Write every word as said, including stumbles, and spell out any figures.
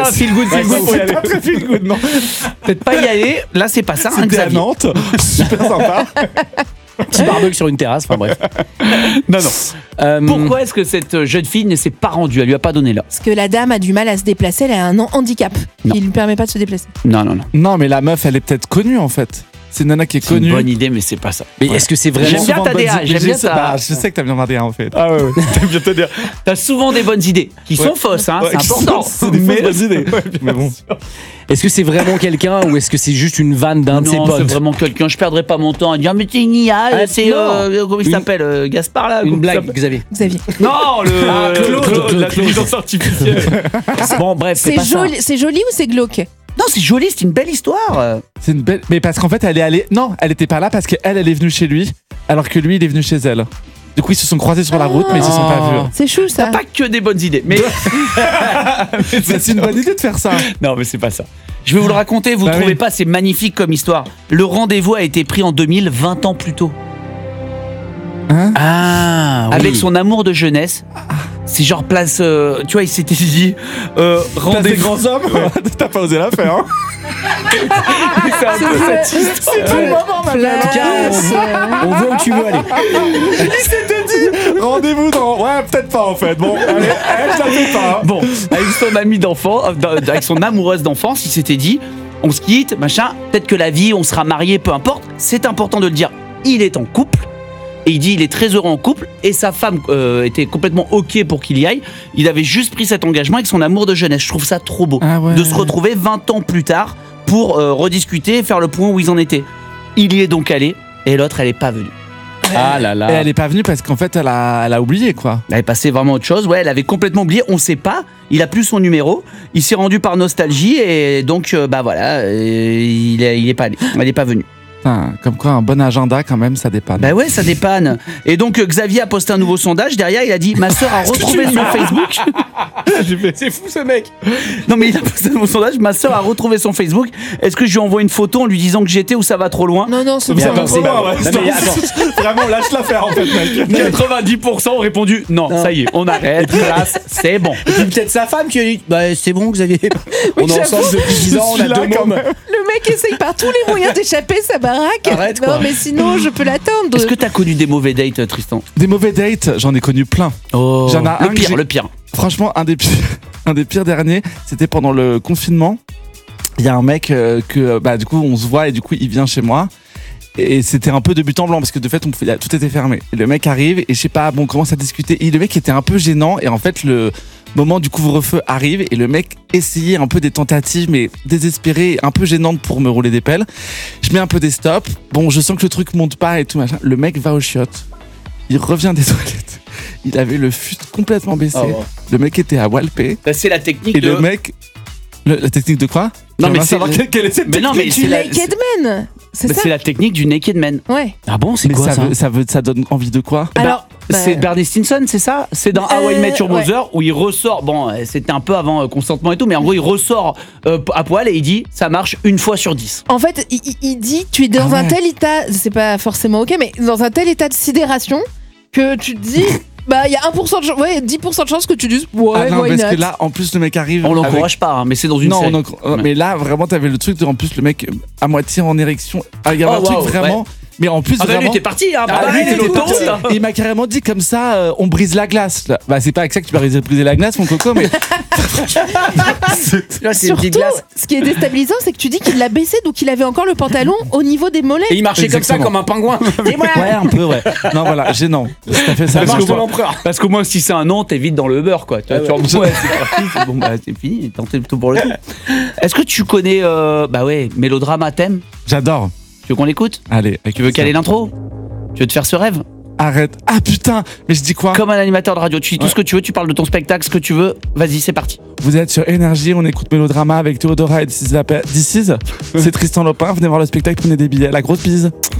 pas feel good, feel good pour y aller. Pas très feel good, non. Peut-être pas y aller. Là, c'est pas ça. Hein, C'était à Nantes. Super sympa. Petit barbecue sur une terrasse, enfin bref. Non, non. Euh, Pourquoi est-ce que cette jeune fille ne s'est pas rendue? Elle lui a pas donné l'heure. Parce que la dame a du mal à se déplacer, elle a un handicap Non. qui ne lui permet pas de se déplacer. Non, non, non. Non, mais la meuf, elle est peut-être connue en fait. C'est une nana qui est C'est une connue. bonne idée, mais c'est pas ça. Mais est-ce que c'est vraiment. J'aime bien Souvent ta de D A, bonnes j'aime idées. bien Je sais- ta- bah, je sais que t'as bien ma D A en fait. Ah ouais, ouais. T'aimes bien te dire. T'as souvent des bonnes idées qui sont fausses, hein, Ouais, c'est qui important. sont- C'est des Mais- fausses bonnes idées. Mais bon. Est-ce que c'est vraiment quelqu'un ou est-ce que c'est juste une vanne d'un de ses Non, potes? c'est vraiment quelqu'un. Je perdrai pas mon temps à dire mais t'es une I A, Ah, c'est non. euh, comment il Une- s'appelle euh, Gaspard là. Une comment il blague, s'appelle Xavier. Xavier. Non, le Ah, Claude, Claude, Claude, l'intelligence artificielle. Bon, bref, c'est C'est pas ça. joli, c'est joli ou c'est glauque? Non, c'est joli, c'est une belle histoire. C'est une belle. Mais parce qu'en fait, elle est allée. Non, elle était pas là parce qu'elle, elle est venue chez lui, alors que lui, il est venu chez elle. Du coup, ils se sont croisés sur la route, mais ils se sont pas Oh. vus. C'est chou T'as ça. pas que des bonnes idées, mais Mais c'est une bonne idée de faire ça. non, mais c'est pas ça. Je vais vous le raconter. Vous Bah trouvez oui. pas c'est magnifique comme histoire? Le rendez-vous a été pris en deux mille, vingt ans plus tôt. Hein Ah, oui. Avec son amour de jeunesse. C'est genre place. euh, tu vois, il s'était dit euh, T'as des rendez-vous. grands hommes. T'as pas osé la faire. Hein. C'est un peu cette histoire. C'est tout le moment, ma belle. En tout cas, on, on voit où tu veux aller. Il s'était dit rendez-vous dans. Ouais, peut-être pas en fait. Bon, allez, allez, je la fais pas. Bon, avec son ami d'enfant, euh, avec son amoureuse d'enfance, il s'était dit on se quitte, machin, peut-être que la vie, on sera mariés, peu importe. C'est important de le dire. Il est en couple. Et il dit il est très heureux en couple. Et sa femme euh, était complètement OK pour qu'il y aille. Il avait juste pris cet engagement avec son amour de jeunesse. Je trouve ça trop beau. Ah ouais. De se retrouver vingt ans plus tard pour euh, rediscuter et faire le point où ils en étaient. Il y est donc allé. Et l'autre, elle est pas venue. Ah là Et là. elle est pas venue parce qu'en fait, elle a, elle a oublié quoi. Elle est passée vraiment à autre chose. Ouais, elle avait complètement oublié. On sait pas. Il a plus son numéro. Il s'est rendu par nostalgie. Et donc, euh, bah voilà, euh, il, est, il est pas allé. Elle est pas venue. Putain, comme quoi, un bon agenda quand même, ça dépanne. Bah ouais, ça dépanne. Et donc, euh, Xavier a posté un nouveau sondage. Derrière, il a dit ma sœur a retrouvé son Facebook. C'est fou ce mec. Non, mais il a posté un nouveau sondage. Ma sœur a retrouvé son Facebook. Est-ce que je lui envoie une photo en lui disant que j'étais ou ça va trop loin? Non, non, c'est Mais bon. attends, c'est pas- pas- Non, mais attends. Vraiment, lâche l'affaire en fait, mec. quatre-vingt-dix pour cent ont répondu non, Non. ça y est, on arrête. Place, c'est bon. Et puis peut-être sa femme qui a dit bah c'est bon Xavier. On est j'avoue, ensemble depuis dix ans, on je a suis là deux quand mômes. même. Le mec essaye par tous les moyens d'échapper sa baraque. Arrête, non, quoi. mais sinon, je peux l'attendre. Est-ce que t'as connu des mauvais dates, Tristan? Des mauvais dates, j'en ai connu plein. Oh, J'en ai un le que pire, j'ai- le pire. Franchement, un des pires, un des pires derniers, c'était pendant le confinement. Il y a un mec euh, que, bah, du coup, on se voit et du coup, il vient chez moi. Et c'était un peu de but en blanc parce que de fait, on pouvait, tout était fermé. Et le mec arrive et je sais pas, bon, on commence à discuter. Et le mec était un peu gênant. Et en fait, le moment du couvre-feu arrive et le mec essayait un peu des tentatives, mais désespérées, un peu gênantes pour me rouler des pelles. Je mets un peu des stops. Bon, je sens que le truc monte pas et tout machin. Le mec va aux chiottes. Il revient des toilettes. Il avait le fut complètement baissé. Oh. Le mec était à Walpé. Ça, c'est la technique Et de. le mec. le- la technique de quoi Non, mais J'aimerais c'est savoir le- quelle, quelle est cette Mais non, mais technique. c'est la, Naked Man. C'est mais ça c'est la technique du naked man. Ouais. Ah bon, c'est Mais quoi ça, ça veut, ça, veut, ça donne envie de quoi Alors, bah, C'est Barney Stinson, c'est ça? C'est dans How I Euh, Met Your ouais. Mother où il ressort. Bon, euh, c'était un peu avant euh, consentement et tout, mais en gros, il ressort euh, à poil et il dit ça marche une fois sur dix. en fait, il, il- il dit tu es dans Ah un ouais. tel état, c'est pas forcément ok, mais dans un tel état de sidération que tu te dis, bah il y a un pour cent de chance, ouais, dix pour cent de chance que tu dises ouais, Ah non, why parce not. que là, en plus, le mec arrive. On avec- l'encourage pas, hein, mais c'est dans une Non, série. on encourage- mais là, vraiment, t'avais le truc de, en plus, le mec euh, à moitié en érection. Ah, il y avait Oh, un truc wow, vraiment. Mais en plus, Ah bah lui, vraiment. t'es parti, hein. Ah, bah, lui, t'es t'étais l'auto, parti. ça. Il m'a carrément dit comme ça, euh, on brise la glace. Là. Bah, c'est pas avec ça que tu vas briser, briser la glace, mon coco, mais. Là, c'est une petite Surtout, glace. ce qui est déstabilisant, c'est que tu dis qu'il l'a baissé, donc il avait encore le pantalon au niveau des mollets. Et il marchait comme ça, Exactement. comme un pingouin. Et voilà. Ouais, un peu, ouais. Non, voilà, gênant. Tout à fait ça. La Parce marche que de moi- l'empereur. Parce qu'au moins, si c'est un non, t'es vite dans le beurre, quoi. Tu vois, Ah tu vois, ouais, c'est parti, c'est bon, bah, c'est fini, tentez plutôt pour le coup. Est-ce que tu connais, euh, bah ouais, Mélodrama thème? J'adore. Tu veux qu'on l'écoute? Allez, Tu veux caler l'intro? Tu veux te faire ce rêve? Arrête. Ah putain, mais je dis quoi Comme un animateur de radio, tu dis tout Ouais. ce que tu veux, tu parles de ton spectacle, ce que tu veux. Vas-y, c'est parti. Vous êtes sur Énergie, on écoute Mélodrama avec Théodora et This Is. La Pa- This Is. C'est Tristan Lopin, venez voir le spectacle, prenez des billets. La grosse bise.